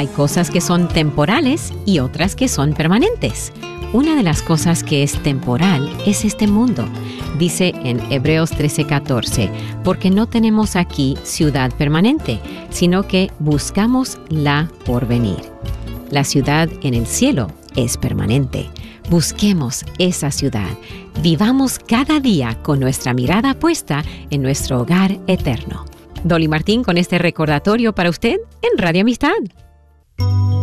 Hay cosas que son temporales y otras que son permanentes. Una de las cosas que es temporal es este mundo. Dice en Hebreos 13:14, porque no tenemos aquí ciudad permanente, sino que buscamos la porvenir. La ciudad en el cielo es permanente. Busquemos esa ciudad. Vivamos cada día con nuestra mirada puesta en nuestro hogar eterno. Dolly Martín con este recordatorio para usted en Radio Amistad.